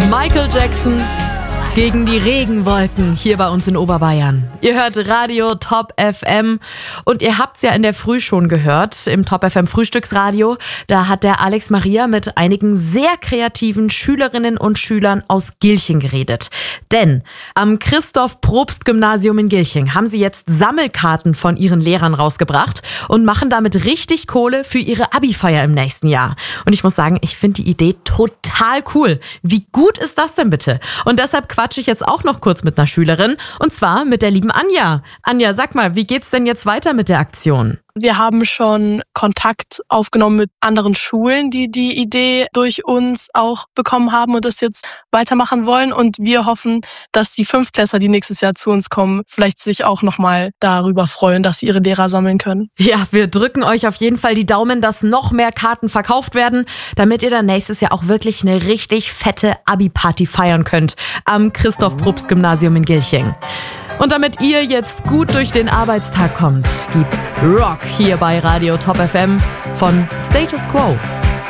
Michael Jackson gegen die Regenwolken hier bei uns in Oberbayern. Ihr hört Radio Top FM und ihr habt's ja in der Früh schon gehört, im Top FM Frühstücksradio. Da hat der Alex Maria mit einigen sehr kreativen Schülerinnen und Schülern aus Gilching geredet. Denn am Christoph-Probst-Gymnasium in Gilching haben sie jetzt Sammelkarten von ihren Lehrern rausgebracht und machen damit richtig Kohle für ihre Abi-Feier im nächsten Jahr. Und ich muss sagen, ich finde die Idee total cool. Wie gut ist das denn bitte? Und deshalb quatsche ich jetzt auch noch kurz mit einer Schülerin und zwar mit der lieben Anja. Anja, sag mal, wie geht's denn jetzt weiter mit der Aktion? Wir haben schon Kontakt aufgenommen mit anderen Schulen, die die Idee durch uns auch bekommen haben und das jetzt weitermachen wollen. Und wir hoffen, dass die Fünftklässler, die nächstes Jahr zu uns kommen, vielleicht sich auch nochmal darüber freuen, dass sie ihre Lehrer sammeln können. Ja, wir drücken euch auf jeden Fall die Daumen, dass noch mehr Karten verkauft werden, damit ihr dann nächstes Jahr auch wirklich eine richtig fette Abi-Party feiern könnt am Christoph-Probst-Gymnasium in Gilching. Und damit ihr jetzt gut durch den Arbeitstag kommt, gibt's Rock hier bei Radio Top FM von Status Quo.